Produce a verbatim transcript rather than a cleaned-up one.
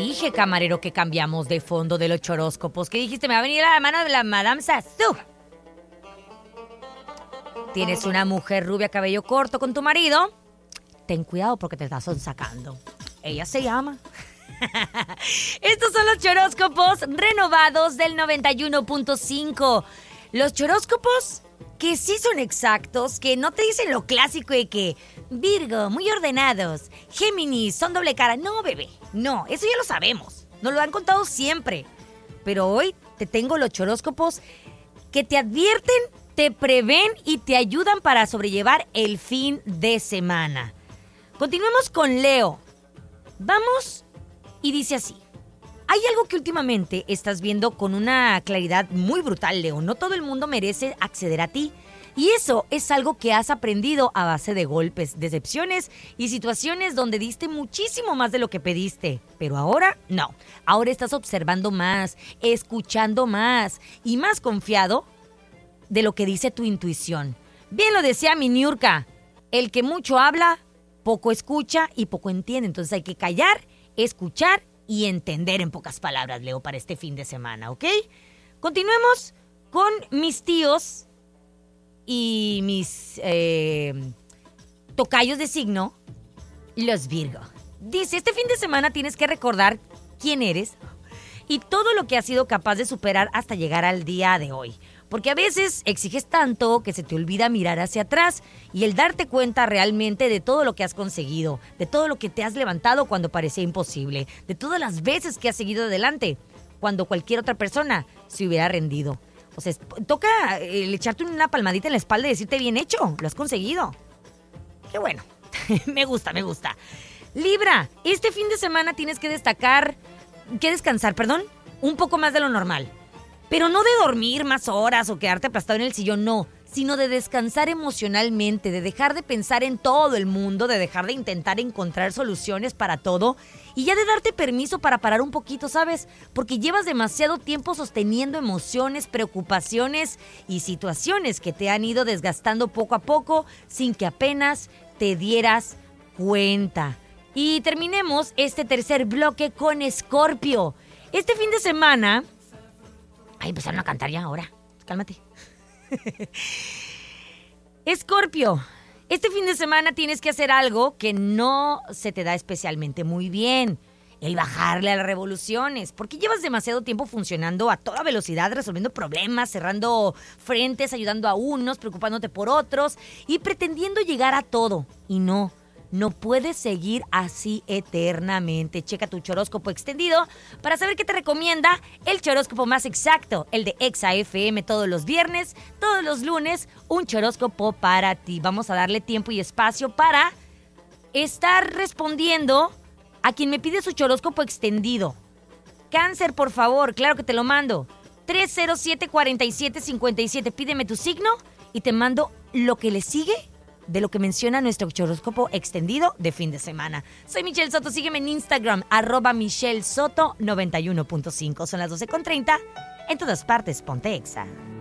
dije, camarero, que cambiamos de fondo de los choróscopos. ¿Qué dijiste? Me va a venir a la mano de la Madame Sassou. ¿Tienes una mujer rubia, cabello corto con tu marido? Ten cuidado porque te estás sonsacando. Ella se llama. Estos son los choróscopos renovados del noventa y uno punto cinco. Los choróscopos que sí son exactos, que no te dicen lo clásico de que Virgo, muy ordenados, Géminis, son doble cara. No, bebé, no, eso ya lo sabemos. Nos lo han contado siempre. Pero hoy te tengo los choróscopos que te advierten, te prevén y te ayudan para sobrellevar el fin de semana. Continuemos con Leo. Vamos, y dice así. Hay algo que últimamente estás viendo con una claridad muy brutal, Leo. No todo el mundo merece acceder a ti. Y eso es algo que has aprendido a base de golpes, decepciones y situaciones donde diste muchísimo más de lo que pediste. Pero ahora, no. Ahora estás observando más, escuchando más y más confiado de lo que dice tu intuición. Bien lo decía mi Niurka. El que mucho habla, poco escucha y poco entiende. Entonces hay que callar, escuchar y entender, en pocas palabras, Leo, para este fin de semana, ¿ok? Continuemos con mis tíos y mis eh, tocayos de signo, los Virgo. Dice, este fin de semana tienes que recordar quién eres y todo lo que has sido capaz de superar hasta llegar al día de hoy. Porque a veces exiges tanto que se te olvida mirar hacia atrás y el darte cuenta realmente de todo lo que has conseguido, de todo lo que te has levantado cuando parecía imposible, de todas las veces que has seguido adelante cuando cualquier otra persona se hubiera rendido. O sea, toca el echarte una palmadita en la espalda y decirte bien hecho, lo has conseguido. Qué bueno, me gusta, me gusta. Libra, este fin de semana tienes que destacar, que descansar, perdón, un poco más de lo normal. Pero no de dormir más horas o quedarte aplastado en el sillón, no, sino de descansar emocionalmente, de dejar de pensar en todo el mundo, de dejar de intentar encontrar soluciones para todo y ya de darte permiso para parar un poquito, ¿sabes? Porque llevas demasiado tiempo sosteniendo emociones, preocupaciones y situaciones que te han ido desgastando poco a poco sin que apenas te dieras cuenta. Y terminemos este tercer bloque con Escorpio. Este fin de semana... Ay, empezaron a cantar ya ahora. Cálmate. Escorpio, este fin de semana tienes que hacer algo que no se te da especialmente muy bien. El bajarle a las revoluciones. Porque llevas demasiado tiempo funcionando a toda velocidad, resolviendo problemas, cerrando frentes, ayudando a unos, preocupándote por otros y pretendiendo llegar a todo. Y no. No puedes seguir así eternamente. Checa tu choróscopo extendido para saber qué te recomienda el choróscopo más exacto, el de Exa F M todos los viernes, todos los lunes, un choróscopo para ti. Vamos a darle tiempo y espacio para estar respondiendo a quien me pide su choróscopo extendido. Cáncer, por favor, claro que te lo mando. tres cero siete, cuatro siete, cinco siete. Pídeme tu signo y te mando lo que le sigue de lo que menciona nuestro choróscopo extendido de fin de semana. Soy Michelle Soto, sígueme en Instagram, arroba Michelle Soto noventa y uno punto cinco. Son las doce con treinta, en todas partes, ponte Exa.